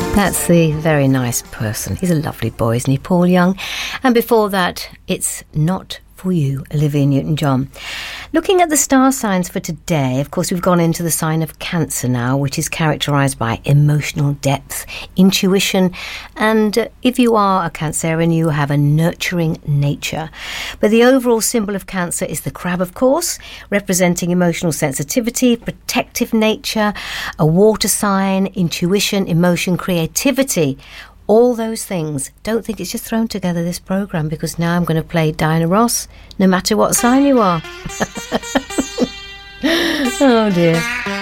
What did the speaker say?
That's the very nice person. He's a lovely boy, isn't he, Paul Young? And before that, It's Not For You, Olivia Newton-John. Looking at the star signs for today, of course, we've gone into the sign of Cancer now, which is characterised by emotional depth, intuition, and if you are a Cancerian, you have a nurturing nature. But the overall symbol of Cancer is the crab, of course, representing emotional sensitivity, protective nature, a water sign, intuition, emotion, creativity. All those things. Don't think it's just thrown together, this programme, because now I'm going to play Diana Ross, no matter what sign you are. Oh dear.